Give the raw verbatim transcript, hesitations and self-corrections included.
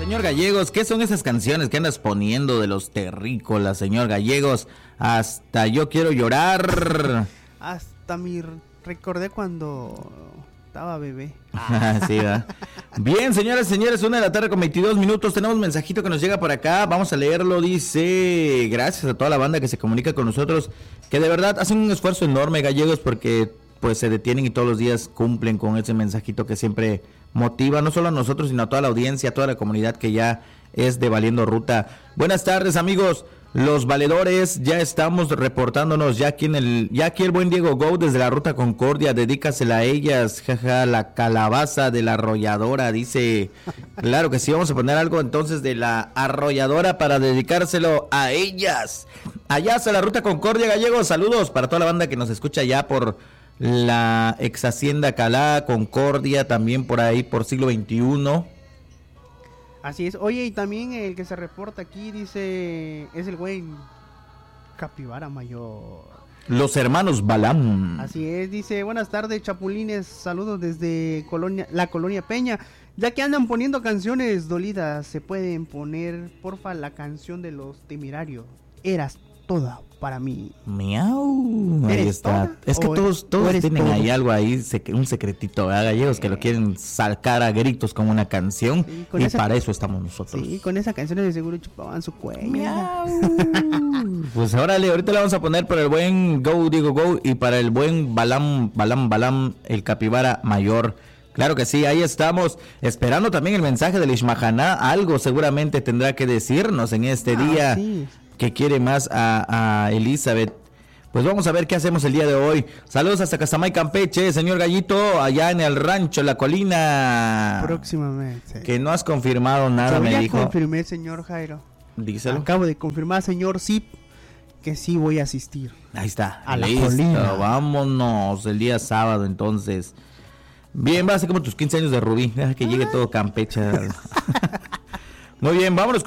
Señor Gallegos, ¿qué son esas canciones que andas poniendo de los terrícolas, señor Gallegos? Hasta yo quiero llorar. Hasta mi recordé cuando estaba bebé. Sí, ¿verdad? Bien, señoras y señores, una de la tarde con veintidós minutos. Tenemos un mensajito que nos llega por acá. Vamos a leerlo. Dice: gracias a toda la banda que se comunica con nosotros, que de verdad hacen un esfuerzo enorme, Gallegos, porque pues se detienen y todos los días cumplen con ese mensajito que siempre motiva, no solo a nosotros, sino a toda la audiencia, a toda la comunidad que ya es de Valiendo Ruta. Buenas tardes, amigos. Los valedores, ya estamos reportándonos, ya aquí en el, ya aquí el buen Diego Go desde la Ruta Concordia, dedícasela a ellas, jaja, la calabaza de la arrolladora, dice. Claro que sí, vamos a poner algo entonces de la arrolladora para dedicárselo a ellas. Allá hacia la Ruta Concordia, Gallegos, saludos para toda la banda que nos escucha ya por la ex Hacienda Calá, Concordia, también por ahí por siglo veintiuno. Así es. Oye, y también el que se reporta aquí dice, es el buen Capibara Mayor. Los hermanos Balam. Así es, dice, buenas tardes, chapulines, saludos desde Colonia, la Colonia Peña. Ya que andan poniendo canciones dolidas, se pueden poner, porfa, la canción de Los Temerarios. Eras toda para mí. Miau. Ahí está. Toda, es que todos, todos tienen todo? ahí algo ahí, un secretito, ¿verdad, Gallegos? Que lo quieren sacar a gritos con una canción. Sí, con y esa, para eso estamos nosotros. Sí, con esa canción de seguro chupaban su cuello. Miau. Pues órale, ahorita le vamos a poner para el buen Go, Diego Go, y para el buen Balam, Balam, Balam, el Capibara Mayor. Claro que sí, ahí estamos, esperando también el mensaje del Ishmahaná. Algo seguramente tendrá que decirnos en este ah, día. Sí. Que quiere más a, a Elizabeth. Pues vamos a ver qué hacemos el día de hoy. Saludos hasta Casamay, Campeche, señor Gallito, allá en el rancho La Colina. Próximamente. Que no has confirmado nada, Yo me ya dijo. confirmé, señor Jairo. Díselo. Acabo de confirmar, señor Zip, que sí voy a asistir. Ahí está. A listo, La Colina. Vámonos el día sábado, entonces. Bien, va a ser como tus quince años de Rubí. Deja que llegue todo Campeche. Muy bien, vámonos.